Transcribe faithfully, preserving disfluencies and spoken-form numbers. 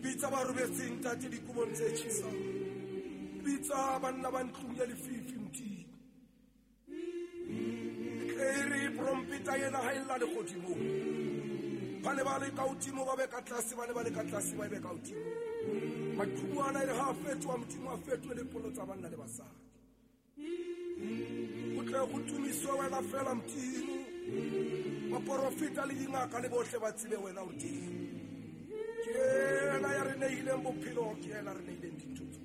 bitsa ba robetseng tate dikobong tse tjhesang, bitsa banna ba ntlong ya lefifi mtini. Ere prompita yena ha illa le godimo, ba ne ba le ka hodimo ba be ka tlase, ba ne ba le ka tlase ba be ka hodimo. Maqhubu ana ere ha fetwa motimo a fetwe le polo tsa banna le basadi. O tle go tumiswa wena fela mtimo, baprofita le dingaka le bohle ba tsebe wena o teng. Ke ena ya re neileng bophelo, ke ena re neileng dintho.